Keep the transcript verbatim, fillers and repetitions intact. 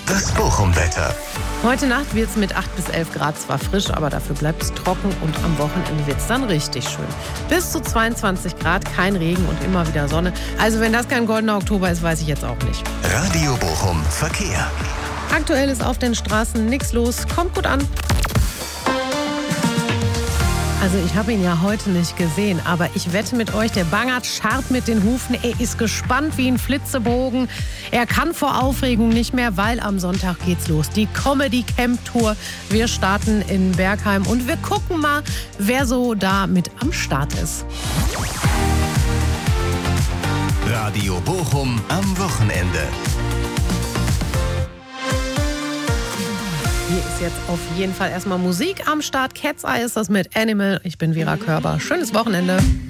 Das Bochum-Wetter. Heute Nacht wird es mit acht bis elf Grad zwar frisch, aber dafür bleibt es trocken und am Wochenende wird es dann richtig schön. Bis zu zweiundzwanzig Grad, kein Regen und immer wieder Sonne. Also wenn das kein goldener Oktober ist, weiß ich jetzt auch nicht. Radio Bochum Verkehr. Aktuell ist auf den Straßen nichts los. Kommt gut an. Also ich habe ihn ja heute nicht gesehen, aber ich wette mit euch, der Bangert scharrt mit den Hufen. Er ist gespannt wie ein Flitzebogen. Er kann vor Aufregung nicht mehr, weil am Sonntag geht's los. Die Comedy Camp Tour. Wir starten in Bergheim und wir gucken mal, wer so da mit am Start ist. Radio Bochum am Wochenende. Hier ist jetzt auf jeden Fall erstmal Musik am Start. Cat's Eye ist das mit Animal. Ich bin Vera Körber. Schönes Wochenende.